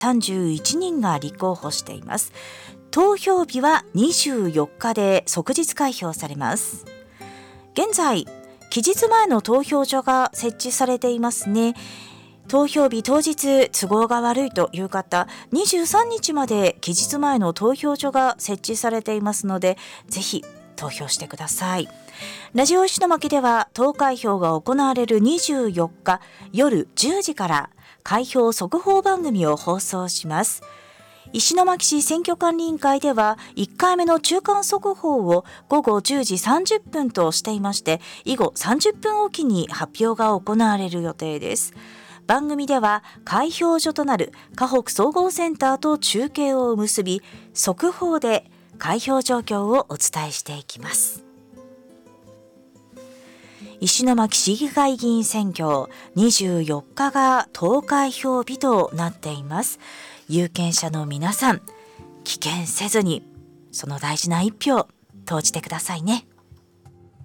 31人が立候補しています。投票日は24日で即日開票されます。現在、期日前の投票所が設置されていますね。投票日当日都合が悪いという方、23日まで期日前の投票所が設置されていますので、ぜひ投票してください。ラジオ石巻では投開票が行われる24日夜10時から開票速報番組を放送します。石巻市選挙管理委員会では1回目の中間速報を午後10時30分としていまして、以後30分おきに発表が行われる予定です。番組では開票所となる河北総合センターと中継を結び、速報で開票状況をお伝えしていきます。石巻市議会議員選挙24日が投開票日となっています。有権者の皆さん、棄権せずにその大事な一票投じてくださいね。